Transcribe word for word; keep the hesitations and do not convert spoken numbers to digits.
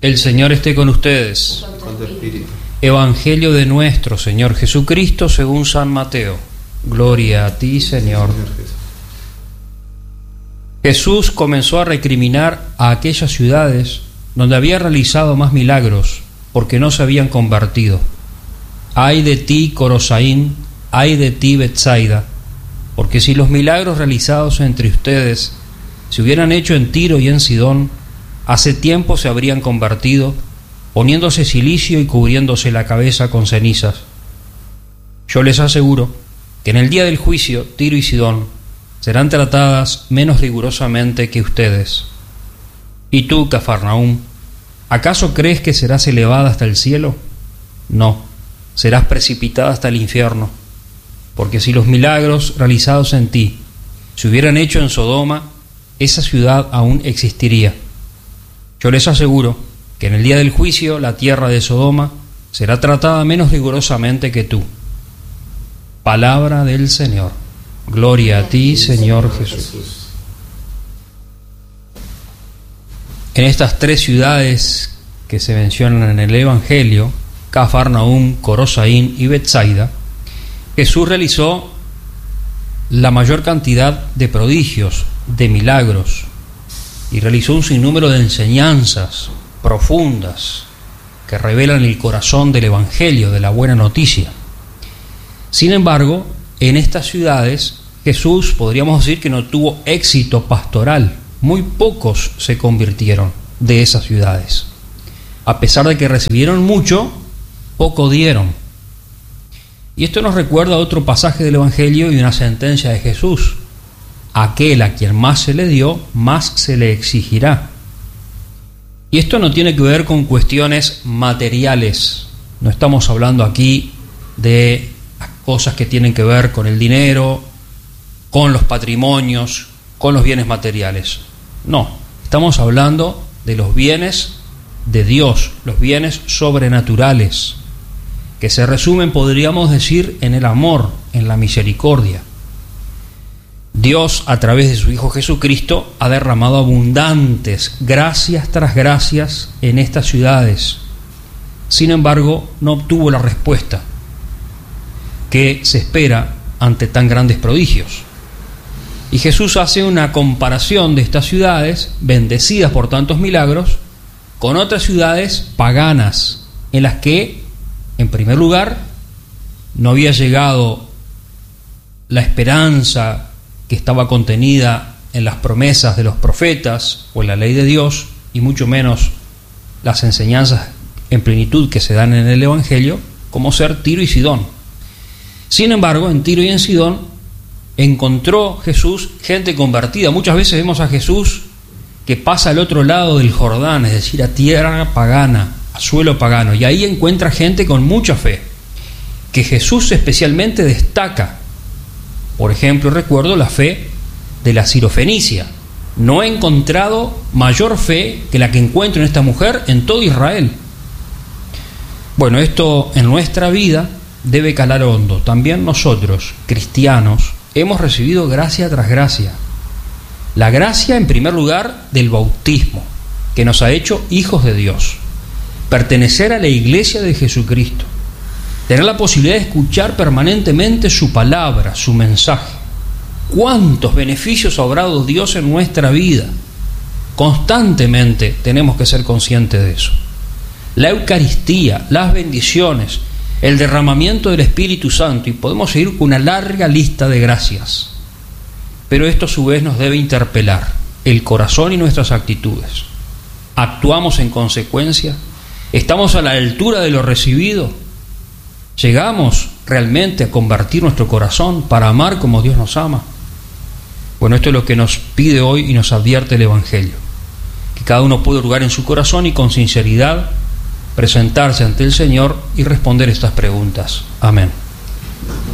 El Señor esté con ustedes. Con tu espíritu. Evangelio de nuestro Señor Jesucristo según San Mateo. Gloria a ti, Señor. Señor Jesús. Jesús comenzó a recriminar a aquellas ciudades donde había realizado más milagros, porque no se habían convertido. Ay de ti, Corosaín, ay de ti, Betsaida, porque si los milagros realizados entre ustedes se hubieran hecho en Tiro y en Sidón, hace tiempo se habrían convertido, poniéndose cilicio y cubriéndose la cabeza con cenizas. Yo les aseguro que en el día del juicio Tiro y Sidón serán tratadas menos rigurosamente que ustedes. ¿Y tú, Cafarnaúm, acaso crees que serás elevada hasta el cielo? No, serás precipitada hasta el infierno, porque si los milagros realizados en ti se hubieran hecho en Sodoma, esa ciudad aún existiría. Yo les aseguro que en el día del juicio la tierra de Sodoma será tratada menos rigurosamente que tú. Palabra del Señor. Gloria a ti, Señor Jesús. En estas tres ciudades que se mencionan en el Evangelio, Cafarnaúm, Corosaín y Betsaida, Jesús realizó la mayor cantidad de prodigios, de milagros, y realizó un sinnúmero de enseñanzas profundas que revelan el corazón del Evangelio, de la buena noticia. Sin embargo, en estas ciudades Jesús, podríamos decir que no tuvo éxito pastoral. Muy pocos se convirtieron de esas ciudades. A pesar de que recibieron mucho, poco dieron. Y esto nos recuerda otro pasaje del Evangelio y una sentencia de Jesús: aquel a quien más se le dio, más se le exigirá. Y esto no tiene que ver con cuestiones materiales. No estamos hablando aquí de cosas que tienen que ver con el dinero, con los patrimonios, con los bienes materiales. No, estamos hablando de los bienes de Dios, los bienes sobrenaturales, que se resumen, podríamos decir, en el amor, en la misericordia. Dios, a través de su Hijo Jesucristo, ha derramado abundantes gracias tras gracias en estas ciudades. Sin embargo, no obtuvo la respuesta que se espera ante tan grandes prodigios. Y Jesús hace una comparación de estas ciudades, bendecidas por tantos milagros, con otras ciudades paganas, en las que, en primer lugar, no había llegado la esperanza que estaba contenida en las promesas de los profetas o en la ley de Dios, y mucho menos las enseñanzas en plenitud que se dan en el Evangelio, como ser Tiro y Sidón. Sin embargo, en Tiro y en Sidón encontró Jesús gente convertida. Muchas veces vemos a Jesús que pasa al otro lado del Jordán, es decir, a tierra pagana, a suelo pagano, y ahí encuentra gente con mucha fe, que Jesús especialmente destaca. Por ejemplo, recuerdo la fe de la Sirofenicia. No he encontrado mayor fe que la que encuentro en esta mujer en todo Israel. Bueno, esto en nuestra vida debe calar hondo. También nosotros, cristianos, hemos recibido gracia tras gracia. La gracia, en primer lugar, del bautismo, que nos ha hecho hijos de Dios. Pertenecer a la iglesia de Jesucristo. Tener la posibilidad de escuchar permanentemente su palabra, su mensaje. ¿Cuántos beneficios ha obrado Dios en nuestra vida? Constantemente tenemos que ser conscientes de eso. La Eucaristía, las bendiciones, el derramamiento del Espíritu Santo, y podemos seguir con una larga lista de gracias. Pero esto a su vez nos debe interpelar el corazón y nuestras actitudes. ¿Actuamos en consecuencia? ¿Estamos a la altura de lo recibido? ¿Llegamos realmente a convertir nuestro corazón para amar como Dios nos ama? Bueno, esto es lo que nos pide hoy y nos advierte el Evangelio. Que cada uno puede hurgar en su corazón y con sinceridad presentarse ante el Señor y responder estas preguntas. Amén.